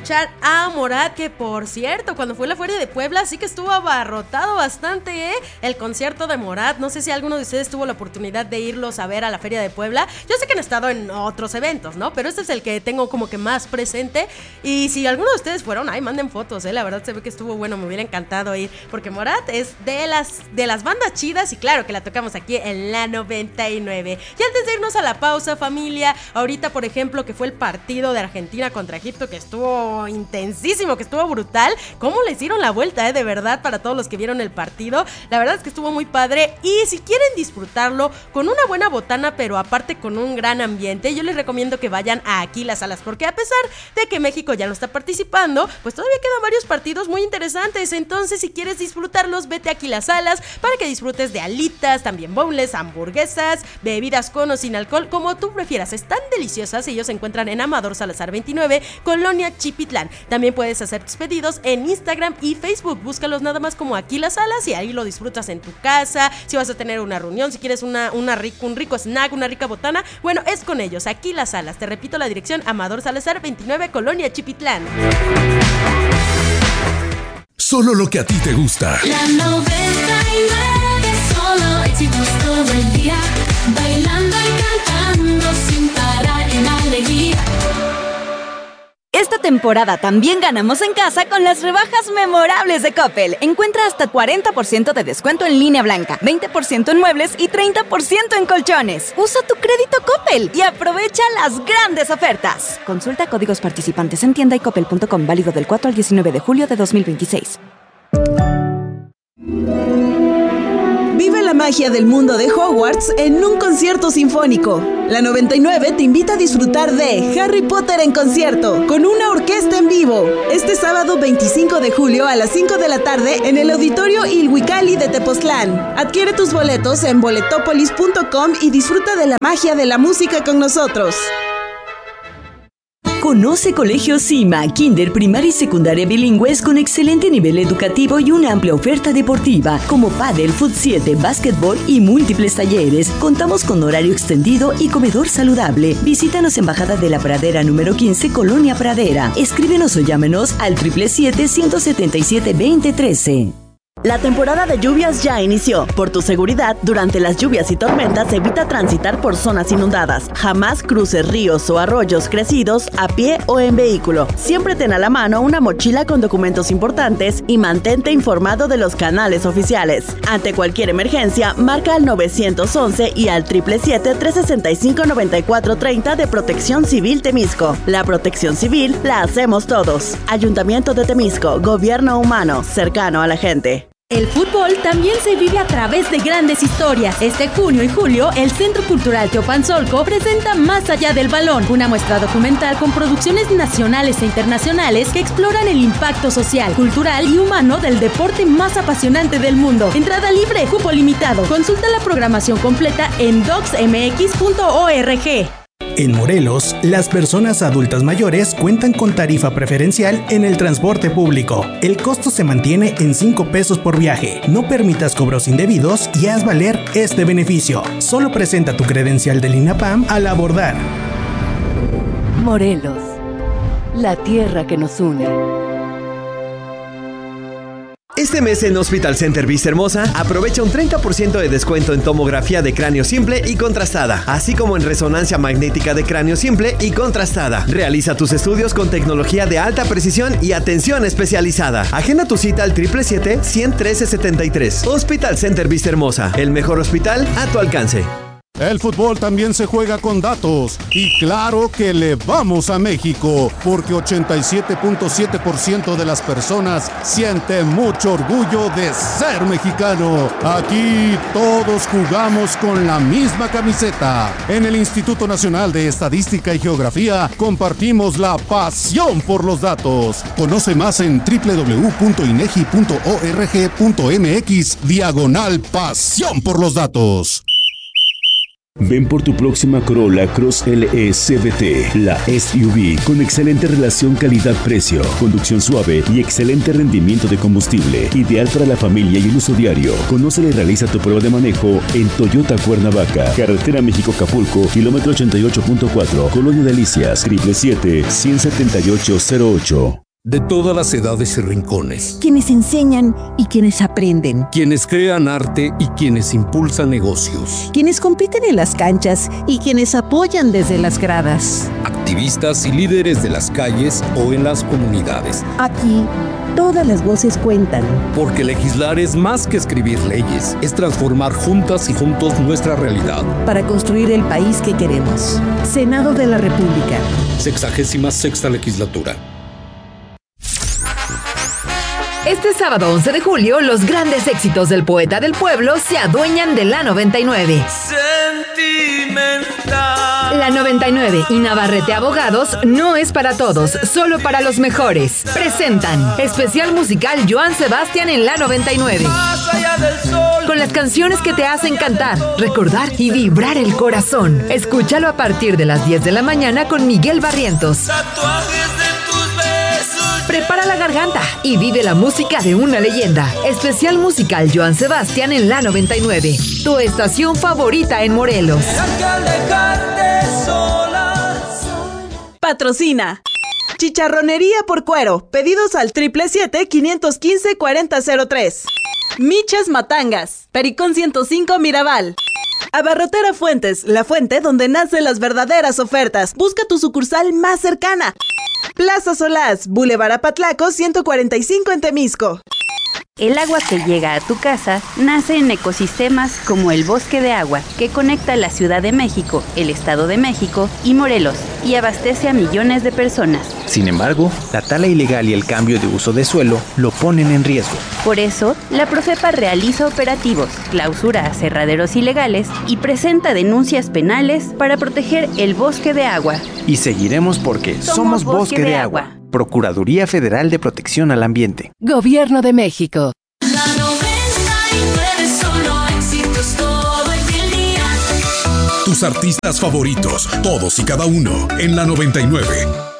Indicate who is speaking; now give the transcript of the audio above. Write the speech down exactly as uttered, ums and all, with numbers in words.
Speaker 1: escuchar a Morat, que por cierto, cuando fue la Feria de Puebla, sí que estuvo abarrotado bastante, ¿eh? El concierto de Morat. No sé si alguno de ustedes tuvo la oportunidad de irlos a ver a la Feria de Puebla. Yo sé que han estado en otros eventos, ¿no? Pero este es el que tengo como que más presente. Y si alguno de ustedes fueron, ay, manden fotos, ¿eh? La verdad se ve que estuvo bueno, me hubiera encantado ir, porque Morat es de las, de las bandas chidas y claro que la tocamos aquí en la noventa y nueve. Y antes de irnos a la pausa, familia, ahorita, por ejemplo, que fue el partido de Argentina contra Egipto, que estuvo intensísimo, que estuvo brutal. ¿Cómo le hicieron la vuelta, eh? De verdad, para todos los que vieron el partido. La verdad es que estuvo muy padre. Y si quieren disfrutarlo con una buena botana, pero aparte con un gran ambiente, yo les recomiendo que vayan a Aquí Las Salas, porque a pesar de que México ya no está participando, pues todavía quedan varios partidos muy interesantes. Entonces, si quieres disfrutarlos, vete a Aquí Las Salas para que disfrutes de alitas, también boneless, hamburguesas, bebidas con o sin alcohol, como tú prefieras. Están deliciosas. Ellos se encuentran en Amador Salazar veintinueve, Colonia Chipitlán. También puedes hacer tus pedidos en Instagram y Facebook. Búscalos nada más como Aquí Las Salas y ahí lo disfrutas en tu casa. Si vas a tener una reunión, si quieres una, una rico, un rico snack, una rica botana, bueno, es con ellos, Aquí Las Salas. Te repito la dirección: Amador Salazar veintinueve, Colonia Chipitlán.
Speaker 2: Solo lo que a ti te gusta.
Speaker 3: La noventa y nueve, solo éxitos todo el día, bailando y cantando sin parar en alegría.
Speaker 4: Esta temporada también ganamos en casa con las rebajas memorables de Coppel. Encuentra hasta cuarenta por ciento de descuento en línea blanca, veinte por ciento en muebles y treinta por ciento en colchones. Usa tu crédito Coppel y aprovecha las grandes ofertas. Consulta códigos participantes en tienda y coppel punto com, válido del cuatro al diecinueve de julio de dos mil veintiséis.
Speaker 5: Vive la magia del mundo de Hogwarts en un concierto sinfónico. La noventa y nueve te invita a disfrutar de Harry Potter en concierto, con una orquesta en vivo, este sábado veinticinco de julio a las cinco de la tarde en el Auditorio Ilhuicali de Tepoztlán. Adquiere tus boletos en boletopolis punto com y disfruta de la magia de la música con nosotros.
Speaker 6: Conoce Colegio Cima, kinder, primaria y secundaria bilingües con excelente nivel educativo y una amplia oferta deportiva, como pádel, fut siete, básquetbol y múltiples talleres. Contamos con horario extendido y comedor saludable. Visítanos en Bajada de la Pradera número quince, Colonia Pradera. Escríbenos o llámenos al siete siete siete, uno siete siete, dos cero uno tres.
Speaker 7: La temporada de lluvias ya inició. Por tu seguridad, durante las lluvias y tormentas, evita transitar por zonas inundadas. Jamás cruces ríos o arroyos crecidos a pie o en vehículo. Siempre ten a la mano una mochila con documentos importantes y mantente informado de los canales oficiales. Ante cualquier emergencia, marca al nueve once y al siete siete siete, tres seis cinco, nueve cuatro tres cero de Protección Civil Temisco. La protección civil la hacemos todos. Ayuntamiento de Temisco, gobierno humano, cercano a la gente.
Speaker 8: El fútbol también se vive a través de grandes historias. Este junio y julio, el Centro Cultural Teopanzolco presenta Más Allá del Balón, una muestra documental con producciones nacionales e internacionales que exploran el impacto social, cultural y humano del deporte más apasionante del mundo. Entrada libre, cupo limitado. Consulta la programación completa en docs m x punto org.
Speaker 9: En Morelos, las personas adultas mayores cuentan con tarifa preferencial en el transporte público. El costo se mantiene en cinco pesos por viaje. No permitas cobros indebidos y haz valer este beneficio. Solo presenta tu credencial del INAPAM al abordar.
Speaker 10: Morelos, la tierra que nos une.
Speaker 11: Este mes en Hospital Center Vista Hermosa aprovecha un treinta por ciento de descuento en tomografía de cráneo simple y contrastada, así como en resonancia magnética de cráneo simple y contrastada. Realiza tus estudios con tecnología de alta precisión y atención especializada. Agenda tu cita al siete siete siete, uno cero uno tres siete tres. Hospital Center Vista Hermosa, el mejor hospital a tu alcance.
Speaker 12: El fútbol también se juega con datos y claro que le vamos a México porque ochenta y siete punto siete por ciento de las personas sienten mucho orgullo de ser mexicano. Aquí todos jugamos con la misma camiseta. En el Instituto Nacional de Estadística y Geografía compartimos la pasión por los datos. Conoce más en doble u doble u doble u punto inegi punto org punto m x diagonal pasión por los datos.
Speaker 13: Ven por tu próxima Corolla Cross L E C V T, la S U V con excelente relación calidad-precio, conducción suave y excelente rendimiento de combustible, ideal para la familia y el uso diario. Conócela y realiza tu prueba de manejo en Toyota Cuernavaca, carretera México-Acapulco, kilómetro ochenta y ocho punto cuatro, Colonia Delicias, siete siete siete, uno siete ocho cero ocho.
Speaker 14: De todas las edades y rincones.
Speaker 15: Quienes enseñan y quienes aprenden.
Speaker 14: Quienes crean arte y quienes impulsan negocios.
Speaker 15: Quienes compiten en las canchas y quienes apoyan desde las gradas.
Speaker 14: Activistas y líderes de las calles o en las comunidades.
Speaker 15: Aquí, todas las voces cuentan.
Speaker 14: Porque legislar es más que escribir leyes, es transformar juntas y juntos nuestra realidad.
Speaker 15: Para construir el país que queremos. Senado de la República.
Speaker 14: Sexagésima sexta legislatura.
Speaker 16: Este sábado once de julio, los grandes éxitos del poeta del pueblo se adueñan de la noventa y nueve. Sentimental. La noventa y nueve y Navarrete Abogados no es para todos, solo para los mejores. Presentan especial musical Joan Sebastián en la noventa y nueve. Más allá del sol. Con las canciones que te hacen cantar, recordar y vibrar el corazón. Escúchalo a partir de las diez de la mañana con Miguel Barrientos. Tatuajes de tus besos. Prepara la garganta y vive la música de una leyenda. Especial musical Joan Sebastián en la noventa y nueve. Tu estación favorita en Morelos.
Speaker 5: Patrocina Chicharronería por Cuero. Pedidos al triple siete, quinientos quince, cuarenta cero tres. Michas Matangas. Pericón ciento cinco Mirabal. Abarrotera Fuentes, la fuente donde nacen las verdaderas ofertas. Busca tu sucursal más cercana. Plaza Solás, Boulevard Apatlaco ciento cuarenta y cinco en Temisco.
Speaker 17: El agua que llega a tu casa nace en ecosistemas como el Bosque de Agua, que conecta la Ciudad de México, el Estado de México y Morelos, y abastece a millones de personas.
Speaker 18: Sin embargo, la tala ilegal y el cambio de uso de suelo lo ponen en riesgo.
Speaker 17: Por eso, la Profepa realiza operativos, clausura aserraderos ilegales y presenta denuncias penales para proteger el Bosque de Agua.
Speaker 18: Y seguiremos porque somos, somos Bosque, Bosque de, de Agua. Agua. Procuraduría Federal de Protección al Ambiente.
Speaker 10: Gobierno de México.
Speaker 3: La noventa y nueve solo éxitos todo el día.
Speaker 2: Tus artistas favoritos, todos y cada uno, en la noventa y nueve.